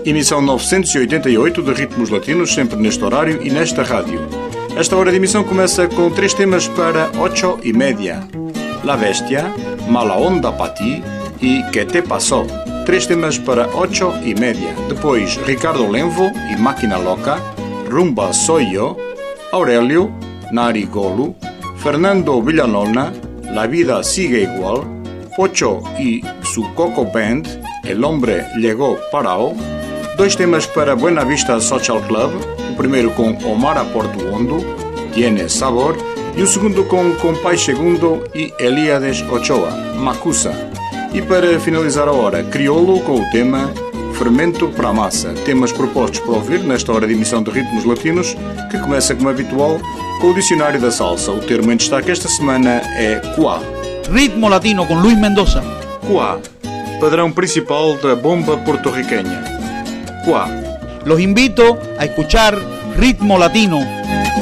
Emissão 988 de Ritmos Latinos, sempre neste horário e nesta rádio. Esta hora de emissão começa com 3 temas para 8:30. La Bestia, Mala Onda Pa Ti e Que Te Passó. 3 temas para 8:30. Depois, Ricardo Lenvo e Máquina Loca, Rumba Soy Yo, Aurélio, Narigolo, Fernando Villanona, La Vida Sigue Igual, Pocho y su Coco Band, El Hombre Llegó Parao. 2 temas para Buena Vista Social Club, o primeiro com Omar Portuondo, Tiene Sabor, e o segundo com Compay Segundo e Elíades Ochoa, Macusa. E para finalizar a hora, Criolo com o tema Fermento para Massa. Temas propostos para ouvir nesta hora de emissão de Ritmos Latinos, que começa como habitual com o Dicionário da Salsa. O termo em destaque esta semana é Cuá. Ritmo Latino com Luis Mendoza. Cuá, padrão principal da bomba porto-riqueña. Cuá. Los invito a escuchar Ritmo Latino.